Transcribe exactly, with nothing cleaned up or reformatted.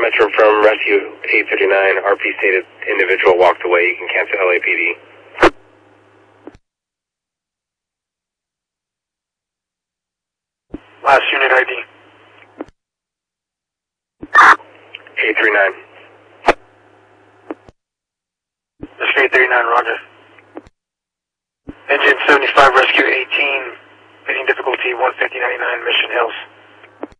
Metro from Rescue eight thirty-nine, R P stated individual walked away. You can cancel L A P D. Last unit I D. eight three nine. Rescue eight thirty-nine, roger. Engine seventy-five, Rescue eighteen, bidding difficulty one fifty ninety-nine, Mission Hills.